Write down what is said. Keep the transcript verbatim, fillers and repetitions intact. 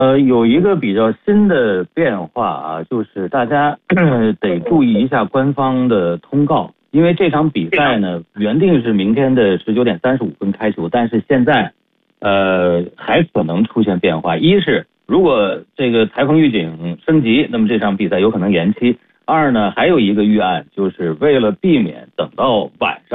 呃，有一个比较新的变化啊，就是大家得注意一下官方的通告，因为这场比赛呢原定是明天的十九点三十五分开球，但是现在呃还可能出现变化。一是如果这个台风预警升级，那么这场比赛有可能延期；二呢还有一个预案，就是为了避免等到晚上。